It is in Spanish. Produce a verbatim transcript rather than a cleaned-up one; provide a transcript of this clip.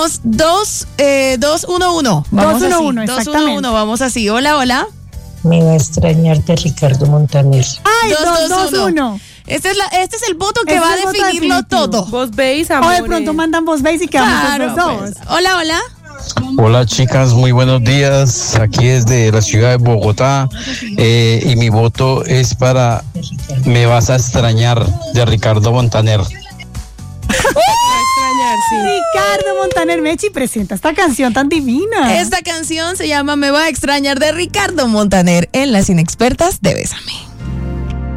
Vamos dos, eh, dos, uno, uno. Vamos dos, uno, así. uno, Dos, exactamente. uno, uno. Vamos así. Hola, hola. Me va a extrañar de Ricardo Montaner. Ay, Dos, dos, dos, dos, uno. uno. Este es, la, este es el voto que Este va a es el voto definirlo definitivo. todo. Vos veis, O amores. de pronto mandan voz base y quedamos Claro, los dos. pues. Hola, hola. Hola chicas, muy buenos días. Aquí desde la ciudad de Bogotá eh, y mi voto es para Me vas a extrañar de Ricardo Montaner. Extrañar, sí. Ricardo Montaner. Mechi presenta esta canción tan divina. Esta canción se llama Me va a extrañar de Ricardo Montaner en Las Inexpertas de Bésame.